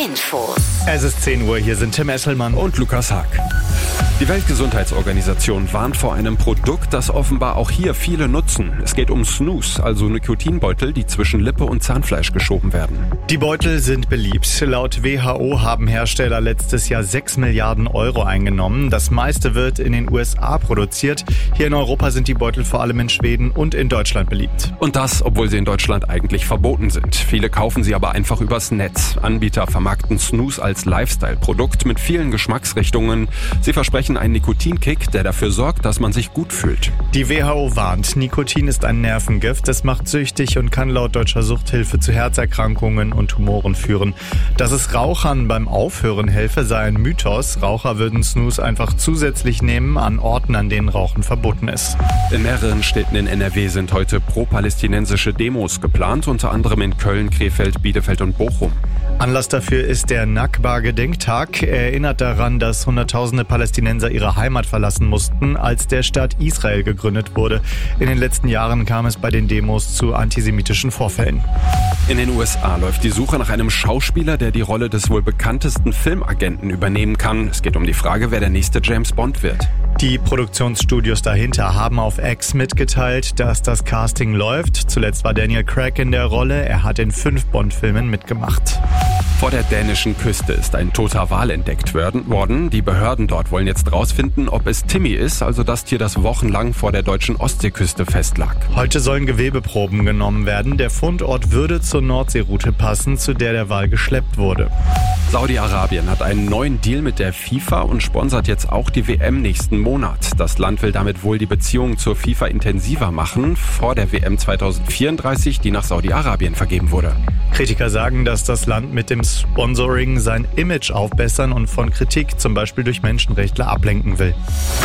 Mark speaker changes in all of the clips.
Speaker 1: Infos.
Speaker 2: Es ist 10 Uhr, hier sind Tim Esselmann
Speaker 3: und Lukas Haag. Die Weltgesundheitsorganisation warnt vor einem Produkt, das offenbar auch hier viele nutzen. Es geht um Snus, also Nikotinbeutel, die zwischen Lippe und Zahnfleisch geschoben werden.
Speaker 2: Die Beutel sind beliebt. Laut WHO haben Hersteller letztes Jahr 6 Milliarden Euro eingenommen. Das meiste wird in den USA produziert. Hier in Europa sind die Beutel vor allem in Schweden und in Deutschland beliebt.
Speaker 3: Und das, obwohl sie in Deutschland eigentlich verboten sind. Viele kaufen sie aber einfach übers Netz. Anbieter vermarkten Snus als Lifestyle-Produkt mit vielen Geschmacksrichtungen. Sie versprechen einen Nikotinkick, der dafür sorgt, dass man sich gut fühlt.
Speaker 2: Die WHO warnt, Nikotin ist ein Nervengift. Es macht süchtig und kann laut Deutscher Suchthilfe zu Herzerkrankungen und Tumoren führen. Dass es Rauchern beim Aufhören helfe, sei ein Mythos. Raucher würden Snus einfach zusätzlich nehmen an Orten, an denen Rauchen verboten ist.
Speaker 3: In mehreren Städten in NRW sind heute pro-palästinensische Demos geplant, unter anderem in Köln, Krefeld, Bielefeld und Bochum.
Speaker 2: Anlass dafür ist der Nakba-Gedenktag. Er erinnert daran, dass Hunderttausende Palästinenser ihre Heimat verlassen mussten, als der Staat Israel gegründet wurde. In den letzten Jahren kam es bei den Demos zu antisemitischen Vorfällen.
Speaker 3: In den USA läuft die Suche nach einem Schauspieler, der die Rolle des wohl bekanntesten Filmagenten übernehmen kann. Es geht um die Frage, wer der nächste James Bond wird.
Speaker 2: Die Produktionsstudios dahinter haben auf X mitgeteilt, dass das Casting läuft. Zuletzt war Daniel Craig in der Rolle. Er hat in 5 Bond-Filmen mitgemacht.
Speaker 3: Vor der dänischen Küste ist ein toter Wal entdeckt worden. Die Behörden dort wollen jetzt rausfinden, ob es Timmy ist, also das Tier, das wochenlang vor der deutschen Ostseeküste festlag.
Speaker 2: Heute sollen Gewebeproben genommen werden. Der Fundort würde zur Nordseeroute passen, zu der der Wal geschleppt wurde.
Speaker 3: Saudi-Arabien hat einen neuen Deal mit der FIFA und sponsert jetzt auch die WM nächsten Monat. Das Land will damit wohl die Beziehungen zur FIFA intensiver machen, vor der WM 2034, die nach Saudi-Arabien vergeben wurde.
Speaker 2: Kritiker sagen, dass das Land mit dem Sponsoring sein Image aufbessern und von Kritik, zum Beispiel durch Menschenrechtler, ablenken will.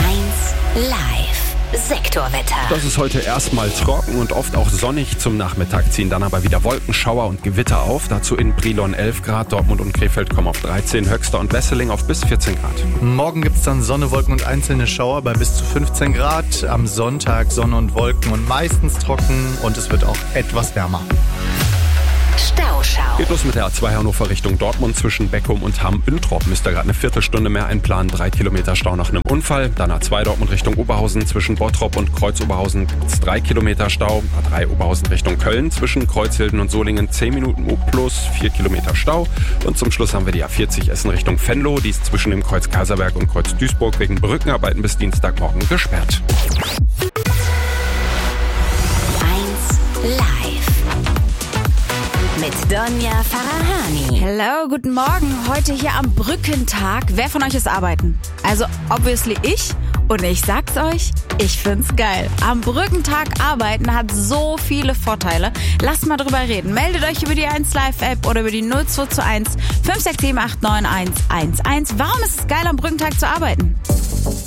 Speaker 1: 1 Live Sektorwetter.
Speaker 3: Das ist heute erstmal trocken und oft auch sonnig. Zum Nachmittag ziehen dann aber wieder Wolkenschauer und Gewitter auf. Dazu in Brilon 11 Grad, Dortmund und Krefeld kommen auf 13, Höxter und Wesseling auf bis 14 Grad.
Speaker 2: Morgen gibt es dann Sonne, Wolken und einzelne Schauer bei bis zu 15 Grad. Am Sonntag Sonne und Wolken und meistens trocken und es wird auch etwas wärmer.
Speaker 1: Stauschau.
Speaker 3: Geht los mit der A2 Hannover Richtung Dortmund zwischen Beckum und Hamm-Büntrop. Müsst ihr gerade eine Viertelstunde mehr einplanen. 3 Kilometer Stau nach einem Unfall. Dann A2 Dortmund Richtung Oberhausen zwischen Bottrop und Kreuz-Oberhausen gibt es 3 Kilometer Stau. A3 Oberhausen Richtung Köln zwischen Kreuzhilden und Solingen 10 Minuten plus 4 Kilometer Stau. Und zum Schluss haben wir die A40 Essen Richtung Venlo. Die ist zwischen dem Kreuz Kaiserberg und Kreuz Duisburg wegen Brückenarbeiten bis Dienstagmorgen gesperrt.
Speaker 1: 1 Live. Mit Donja Farahani.
Speaker 4: Hello, guten Morgen. Heute hier am Brückentag. Wer von euch ist arbeiten? Also obviously ich. Und ich sag's euch, ich find's geil. Am Brückentag arbeiten hat so viele Vorteile. Lasst mal drüber reden. Meldet euch über die 1 Live App oder über die 0221 567 89111. Warum ist es geil, am Brückentag zu arbeiten?